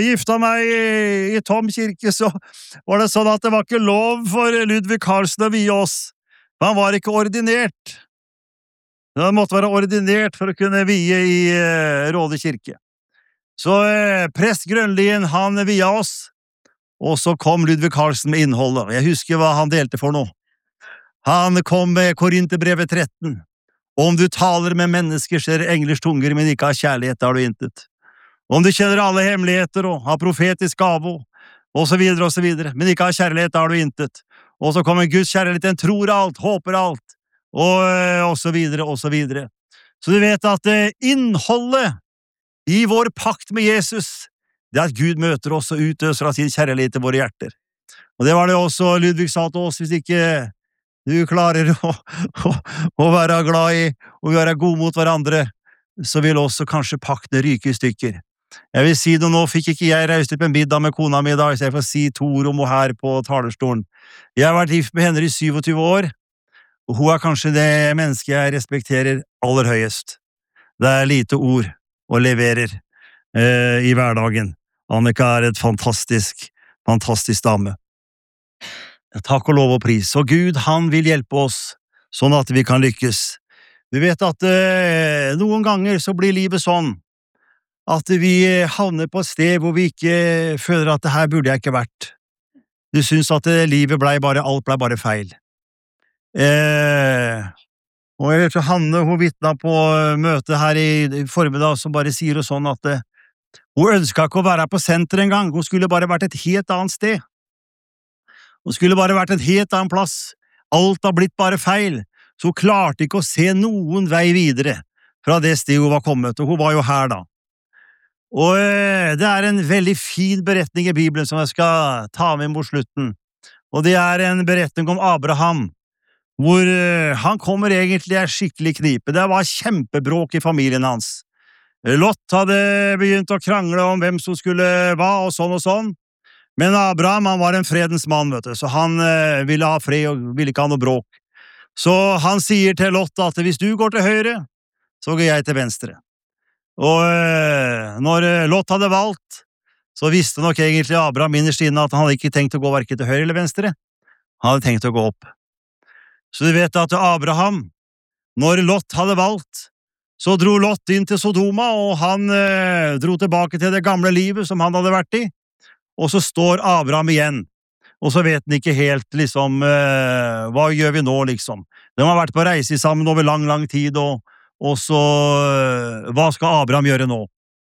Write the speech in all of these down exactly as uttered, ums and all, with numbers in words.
gifta meg i, i Tom kirke, så var det sånn at det var ikke lov for Ludvig Carlsen å vie oss. Han var ikke ordinert. Han måtte være ordinert for å kunne vie i eh, Råde kirke. Så eh, prest Grønlien, han via oss, og så kom Ludvig Carlsen med innholdet. Jeg husker hva han delte for noe. Han kom med Korinterbrevet tretten. Om du taler med mennesker, ser englers tunger, men ikke har kjærlighet, da har du intet. Om du kjenner alle hemmeligheter og har profetisk gave, og så videre og så videre, men ikke har kjærlighet, da har du intet. Og så kommer Guds kjærlighet, den tror alt, håper alt, og, og så videre og så videre. Så du vet at innholdet i vår pakt med Jesus, det er at Gud møter oss og utøser av sin kjærlighet i våre hjerter. Og det var det også Ludvig sa til oss, hvis ikke du klarer å, å, å være glad i og være god mot hverandre, så vil også kanskje paktene ryke i stykker. Jeg vil si det, nå fikk ikke jeg reist ut på en middag med kona mi i dag, så jeg får si to ord om henne her på talerstolen. Jeg har vært gift med henne i syvogtyve år, og hun er kanskje det mennesket jeg respekterer aller høyest. Det er lite ord og leverer eh, i hverdagen. Annika er et fantastisk, fantastisk dame. Takk og lov og pris. Og Gud, han vil hjelpe oss, sånn at vi kan lykkes. Du vet at eh, noen ganger så blir livet sånn, at vi havner på et sted hvor vi ikke føler at det her burde jeg ikke vært. Du synes at livet ble bare, alt ble bare feil. Eh, og jeg vet ikke, Hanne, hun vittnet på møtet her i formiddag, som bare sier og sånn at eh, hun ønsket ikke å være på senter en gang, hun skulle bare vært et helt annet sted. Hun skulle bare vært et helt annet plass. Alt har blitt bare feil, så hun klarte ikke å se noen vei videre fra det stedet hun var kommet, og hun var jo her da. Og det er en veldig fin beretning i Bibelen som jeg skal ta med mot slutten. Og det er en beretning om Abraham, hvor han kommer egentlig i en skikkelig knipe. Det var kjempebråk i familien hans. Lot hadde begynt å krangle om hvem som skulle hva, og sånn og sånn. Men Abraham, han var en fredens mann, vet du, så han eh, ville ha fred og ville ikke ha noe bråk. Så han sier til Lot at hvis du går til høyre, så går jeg til venstre. Og eh, når Lot hadde valgt, så visste nok egentlig Abraham innerst inne at han hadde ikke tenkt å gå hverken til høyre eller venstre. Han hadde tenkt å gå opp. Så du vet at Abraham, når Lot hadde valgt, så dro Lot inn til Sodoma, og han eh, dro tilbake til det gamle livet som han hadde vært i. Og så står Abraham igjen, og så vet han ikke helt, liksom, eh, hva gjør vi nå, liksom? De har vært på reise sammen over lang, lang tid, og, og så, eh, hva skal Abraham gjøre nå?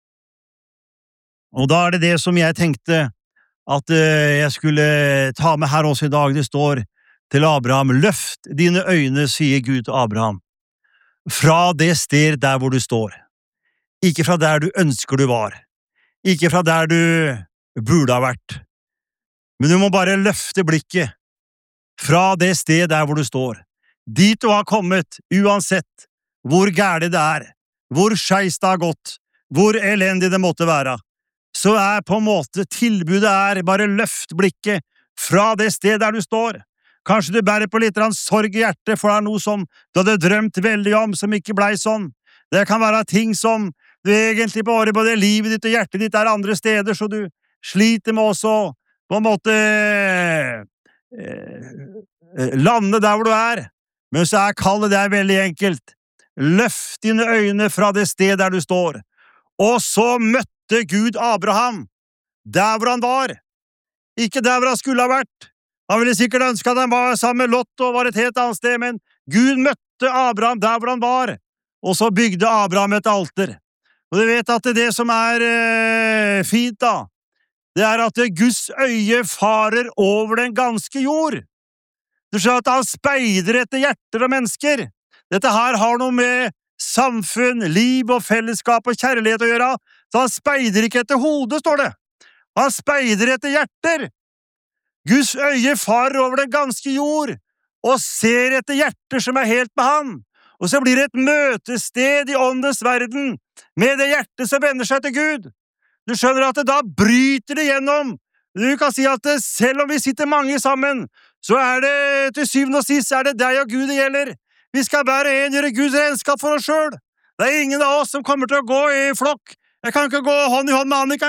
Og da er det det som jeg tenkte at eh, jeg skulle ta med her også i dag. Det står til Abraham, løft dine øyne, sier Gud til Abraham, fra det sted der hvor du står. Ikke fra der du ønsker du var. Ikke fra der du burde ha vært. Men du må bare løfte blikket fra det sted der hvor du står. Dit du har kommet, uansett hvor gærlig det er, hvor skeis det har gått, hvor elendig det måtte være, så er på en måte tilbudet er bare løft blikket fra det sted der du står. Kanskje du bærer på litt sorg i hjertet, for det er noe som du hadde drømt veldig om, som ikke ble sånn. Det kan være ting som du egentlig bare på det livet ditt og hjertet ditt er andre steder, så du sliter med også på en måte eh, lande der hvor du er. Men så er kallet det er veldig enkelt. Løft dine øyne fra det sted der du står. Og så møtte Gud Abraham der hvor han var. Ikke der hvor han skulle ha vært. Han ville sikkert ønske at han var sammen med Lot og var et helt annet sted, men Gud møtte Abraham der hvor han var. Og så bygde Abraham et alter. Og du vet at det som er eh, fint da, det er at Guds øye farer over den ganske jord. Du skjønner at han speider etter hjerter og mennesker. Dette her har noe med samfunn, liv og fellesskap og kjærlighet å gjøre, så han speider ikke etter hodet, står det. Han speider etter hjerter. Guds øye farer over den ganske jord, og ser etter hjerter som er helt med han. Og så blir det et møtested i åndens verden, med det hjertet som vender seg til Gud. Du skjønner at det da bryter det gjennom. Du kan si at selv om vi sitter mange sammen, så er det til syvende og sist er det deg og Gud det gjelder. Vi skal hver en gjøre Guds regnskap for oss selv. Det er ingen av oss som kommer til å gå i flokk. Jeg kan ikke gå hånd i hånd med Annika.